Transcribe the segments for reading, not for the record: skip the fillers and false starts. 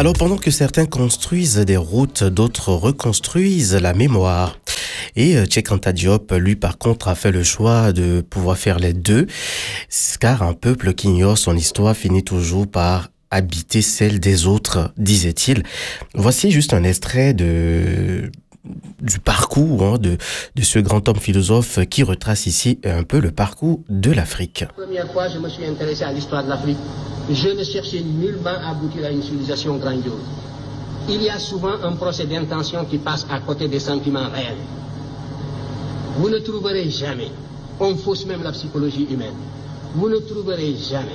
Alors pendant que certains construisent des routes, d'autres reconstruisent la mémoire. Et Cheikh Anta Diop, lui par contre, a fait le choix de pouvoir faire les deux, car un peuple qui ignore son histoire finit toujours par habiter celle des autres, disait-il. Voici juste un extrait du parcours de ce grand homme philosophe qui retrace ici un peu le parcours de l'Afrique. La première fois, je me suis intéressé à l'histoire de l'Afrique. Je ne cherchais nullement à aboutir à une civilisation grandiose. Il y a souvent un procès d'intention qui passe à côté des sentiments réels. Vous ne trouverez jamais, on fausse même la psychologie humaine, vous ne trouverez jamais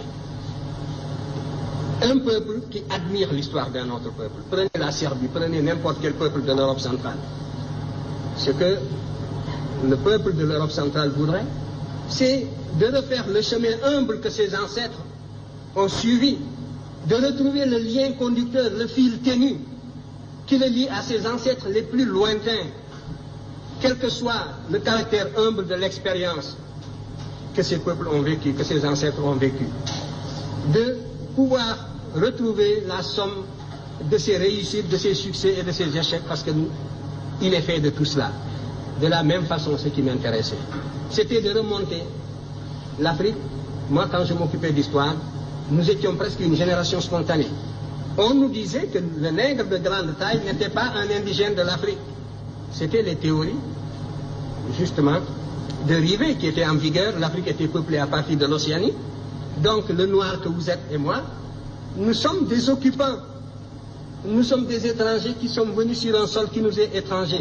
un peuple qui admire l'histoire d'un autre peuple. Prenez la Serbie, prenez n'importe quel peuple de l'Europe centrale. Ce que le peuple de l'Europe centrale voudrait, c'est de refaire le chemin humble que ses ancêtres ont suivi, de retrouver le lien conducteur, le fil ténu, qui le lie à ses ancêtres les plus lointains, quel que soit le caractère humble de l'expérience que ces peuples ont vécu, que ces ancêtres ont vécu. De pouvoir retrouver la somme de ses réussites, de ses succès et de ses échecs, parce que il est fait de tout cela. De la même façon, ce qui m'intéressait, c'était de remonter l'Afrique. Moi, quand je m'occupais d'histoire, nous étions presque une génération spontanée. On nous disait que le nègre de grande taille n'était pas un indigène de l'Afrique. C'était les théories, justement, de Rivet qui étaient en vigueur. L'Afrique était peuplée à partir de l'Océanie. Donc, le noir que vous êtes et moi, nous sommes des occupants. Nous sommes des étrangers qui sommes venus sur un sol qui nous est étranger.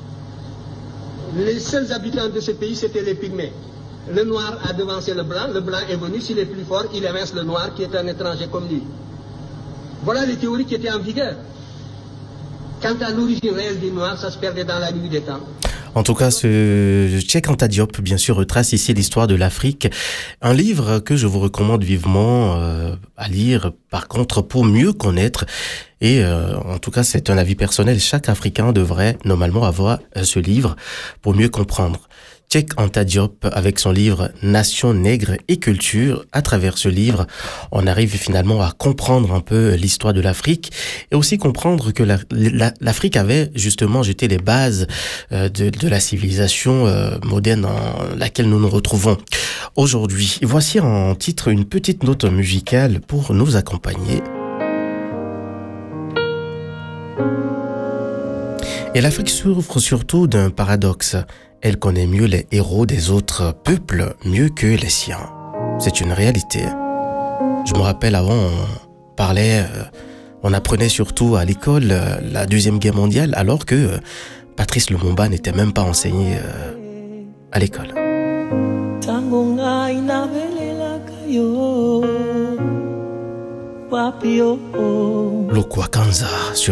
Les seuls habitants de ce pays, c'était les Pygmées. Le noir a devancé le blanc est venu, s'il est plus fort, il évince le noir qui est un étranger comme lui. Voilà les théories qui étaient en vigueur. Quant à l'origine réelle du noir, ça se perdait dans la nuit des temps. En tout cas, ce Cheikh Anta Diop, bien sûr, retrace ici l'histoire de l'Afrique. Un livre que je vous recommande vivement à lire, par contre, pour mieux connaître. Et en tout cas, c'est un avis personnel. Chaque Africain devrait normalement avoir ce livre pour mieux comprendre. Cheikh Anta Diop avec son livre Nation, nègre et culture. À travers ce livre, on arrive finalement à comprendre un peu l'histoire de l'Afrique et aussi comprendre que l'Afrique avait justement jeté les bases de la civilisation moderne dans laquelle nous nous retrouvons aujourd'hui. Voici en titre une petite note musicale pour nous accompagner. Et l'Afrique souffre surtout d'un paradoxe. Elle connaît mieux les héros des autres peuples mieux que les siens. C'est une réalité. Je me rappelle avant, on apprenait surtout à l'école la Deuxième Guerre mondiale, alors que Patrice Lumumba n'était même pas enseigné à l'école. Lokwa Kanza sur